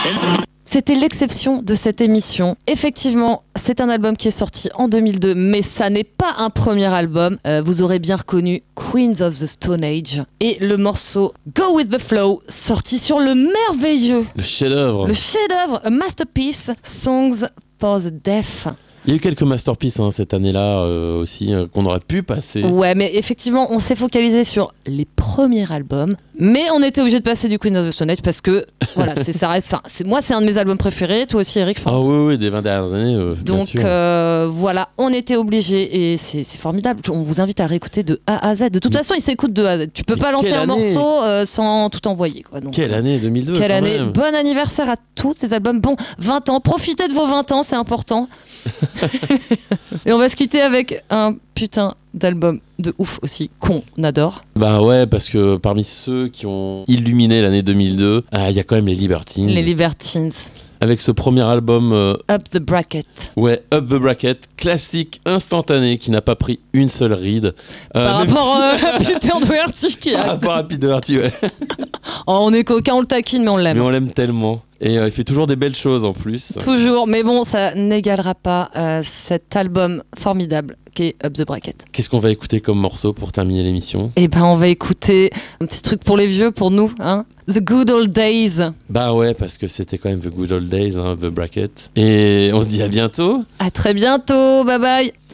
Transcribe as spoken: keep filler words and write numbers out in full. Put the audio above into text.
C'était l'exception de cette émission. Effectivement, c'est un album qui est sorti en deux mille deux, mais ça n'est pas un premier album. Euh, vous aurez bien reconnu Queens of the Stone Age et le morceau Go With The Flow, sorti sur le merveilleux, Le chef-d'œuvre. le chef-d'œuvre, a masterpiece, Songs for the Deaf. Il y a eu quelques masterpieces hein, cette année-là euh, aussi euh, qu'on aurait pu passer. Ouais, mais effectivement, on s'est focalisé sur les premiers albums, mais on était obligé de passer du Queen of the Stone Age parce que voilà, c'est ça reste. Enfin, c'est moi, c'est un de mes albums préférés. Toi aussi, Eric, je Ah pense. oui, oui, des vingt dernières années, euh, bien Donc sûr. euh, voilà, on était obligé et c'est, c'est formidable. On vous invite à réécouter de A à Z. De toute façon, il s'écoute de A à Z. Tu peux Mais pas lancer quelle un année morceau euh, sans tout envoyer. Quoi. Donc, Quelle euh, année deux mille deux Quelle quand année. même. Bon anniversaire à tous ces albums. Bon, vingt ans. Profitez de vos vingt ans, c'est important. Et on va se quitter avec un putain d'album de ouf aussi qu'on adore. Bah ouais, parce que parmi ceux qui ont illuminé l'année deux mille deux, ah, il y a quand même les Libertines. Les Libertines. Avec ce premier album, euh, Up the Bracket. ouais, Up the Bracket, classique instantané qui n'a pas pris une seule ride. Euh, Par même rapport si- euh, à Peter Doherty qui Par a... rapport à Pete Doherty, ouais. Oh, on est coquin, on le taquine, mais on l'aime. Mais on l'aime tellement. Et euh, il fait toujours des belles choses en plus. Toujours, mais bon, ça n'égalera pas euh, cet album formidable qui est Up the Bracket. Qu'est-ce qu'on va écouter comme morceau pour terminer l'émission ? Eh ben, on va écouter un petit truc pour les vieux, pour nous, hein. The Good Old Days. Bah ouais, parce que c'était quand même The Good Old Days, hein, The Bracket. Et on se dit à bientôt. À très bientôt, bye bye.